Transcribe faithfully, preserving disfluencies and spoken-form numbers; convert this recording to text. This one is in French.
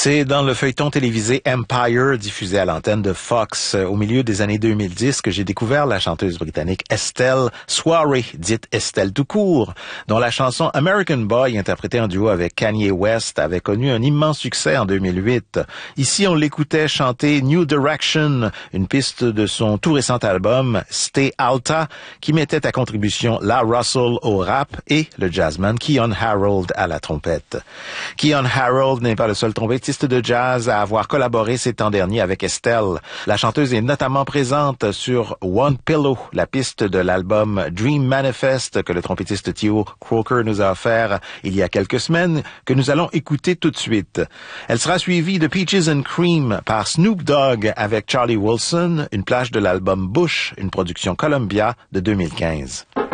C'est dans le feuilleton télévisé Empire, diffusé à l'antenne de Fox au milieu des années deux mille dix, que j'ai découvert la chanteuse britannique Estelle Soirée, dite Estelle tout court, dont la chanson American Boy, interprétée en duo avec Kanye West, avait connu un immense succès en deux mille huit. Ici, on l'écoutait chanter New Direction, une piste de son tout récent album Stay Alta, qui mettait à contribution La Russell au rap et le jazzman Keyon Harold à la trompette. Keyon Harold n'est pas le seul trompettiste de jazz à avoir collaboré ces temps derniers avec Estelle. La chanteuse est notamment présente sur One Pillow, la piste de l'album Dream Manifest que le trompettiste Theo Croker nous a offert il y a quelques semaines, que nous allons écouter tout de suite. Elle sera suivie de Peaches and Cream par Snoop Dogg avec Charlie Wilson, une plage de l'album Bush, une production Columbia de deux mille quinze.